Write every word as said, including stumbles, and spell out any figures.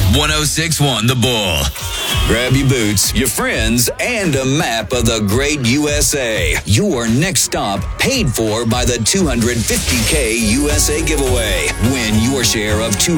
one oh six point one The Bull. Grab your boots, your friends, and a map of the great U S A. Your next stop paid for by the two hundred fifty K U S A giveaway. Win your share of two